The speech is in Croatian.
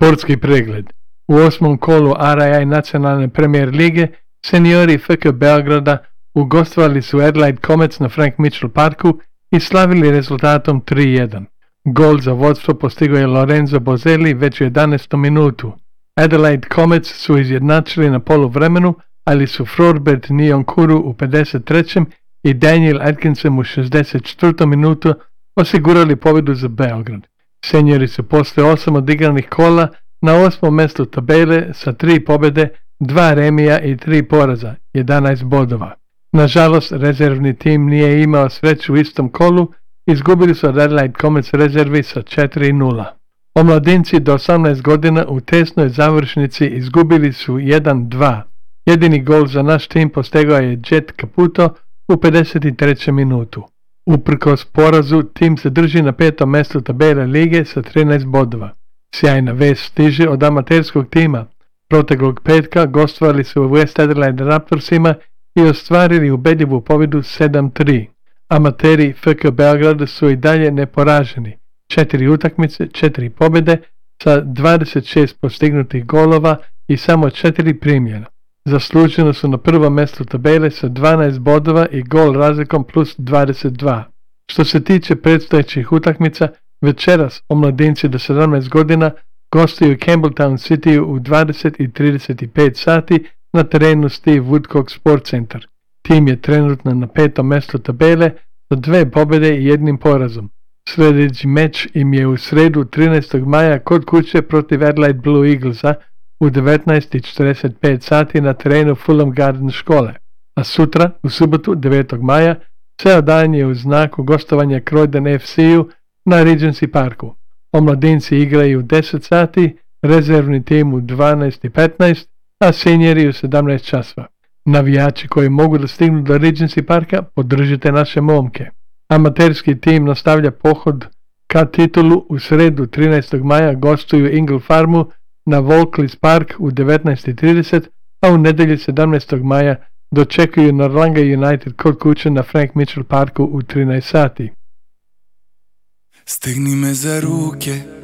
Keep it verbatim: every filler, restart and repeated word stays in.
Sportski pregled. U osmom kolu R I A nacionalne premijer lige seniori F K Beograda ugostovali su Adelaide Comets na Frank Mitchell Parku i slavili rezultatom tri jedan. Gol za vodstvo postigao je Lorenzo Bozelli već u jedanaestom minutu. Adelaide Comets su izjednačili na poluvremenu, ali su Florbert Niyonkuru u pedeset trećem i Daniel Atkinson u šezdeset četvrtom minutu osigurali pobjedu za Beograd. Seniori su posle osam odigranih kola na osmom mjestu tabele sa tri pobjede, dva remija i tri poraza, jedanaest bodova. Nažalost, rezervni tim nije imao sreću u istom kolu, izgubili su od Adelaide Comets rezervi sa četiri nula. Omladinci do osamnaest godina u tesnoj završnici izgubili su jedan dva. Jedini gol za naš tim postigao je Jet Caputo u pedeset trećem minutu. Uprkos porazu, tim se drži na petom mjestu tabele lige sa trinaest bodova. Sjajna vest stiže od amaterskog tima. Proteklog petka gostovali su u West Adelaide Raptorsima i ostvarili ubedljivu pobjedu sedam tri. Amateri F K Beograda su i dalje neporaženi. Četiri utakmice, četiri pobjede sa dvadeset šest postignutih golova i samo četiri primljena. Zasluženo su na prvom mjestu tabele sa dvanaest bodova i gol razlikom plus dvadeset dva. Što se tiče predstojećih utakmica, večeras omladinci do sedamnaest godina gostuju Campbelltown City u dvadeset i trideset pet sati na terenu Steve Woodcock Sport Center. Tim je trenutno na petom mjestu tabele sa dve pobjede i jednim porazom. Sljedeći meč im je u sredu trinaestog maja kod kuće protiv Adelaide Blue Eaglesa u devetnaest i četrdeset pet sati na terenu Fulham Garden škole. A sutra, u subotu devetog maja, ceo dan je u znaku gostovanja Croydon F C-u na Regency Parku. Omladinci igraju u deset sati, rezervni tim u dvanaest i petnaest, a seniori u sedamnaest časova. Navijači koji mogu da stignu do Regency Parka, podržite naše momke. Amaterski tim nastavlja pohod ka titulu. U sredu trinaestog maja gostuju Ingle Farmu na Walkley's Park u devetnaest i trideset, a u nedelju sedamnaestog maja dočekuju Noarlunga United kod kuće na Frank Mitchell Parku u trinaest sati. Stegni me za ruke,